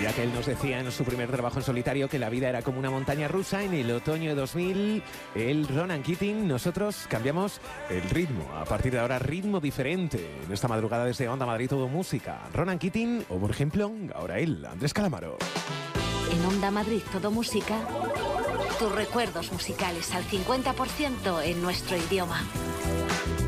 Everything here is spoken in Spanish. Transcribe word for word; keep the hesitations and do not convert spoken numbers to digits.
ya que él nos decía en su primer trabajo en solitario que la vida era como una montaña rusa. En el otoño de dos mil, el Ronan Keating, nosotros cambiamos el ritmo. A partir de ahora, ritmo diferente. En esta madrugada desde Onda Madrid, todo música. Ronan Keating o, por ejemplo, ahora él, Andrés Calamaro. En Onda Madrid, todo música. Tus recuerdos musicales al cincuenta por ciento en nuestro idioma.